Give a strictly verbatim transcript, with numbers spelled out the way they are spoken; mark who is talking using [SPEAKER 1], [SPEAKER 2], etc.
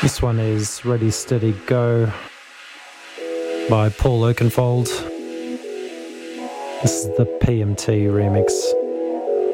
[SPEAKER 1] This one is Ready, Steady, Go by Paul Oakenfold. This is the P M T remix.